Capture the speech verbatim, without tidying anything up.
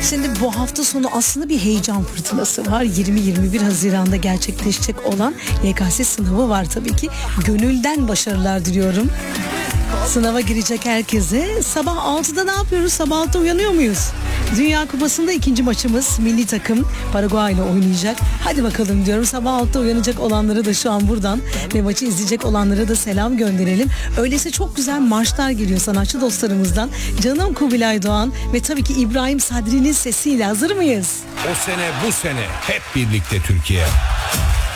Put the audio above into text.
Şimdi bu hafta sonu aslında bir heyecan fırtınası var. yirmi yirmi bir Haziran'da gerçekleşecek olan Y K S sınavı var tabii ki. Gönülden başarılar diliyorum. Sınava girecek herkese. Sabah altıda ne yapıyoruz? Sabah altıda uyanıyor muyuz? Dünya Kupası'nda ikinci maçımız milli takım Paraguay ile oynayacak. Hadi bakalım diyorum. Sabah altıda uyanacak olanları da şu an buradan ve maçı izleyecek olanlara da selam gönderelim. Öyleyse çok güzel marşlar geliyor sanatçı dostlarımızdan. Canım Kubilay Doğan ve tabii ki İbrahim Sadri'nin sesiyle hazır mıyız? O sene bu sene hep birlikte Türkiye.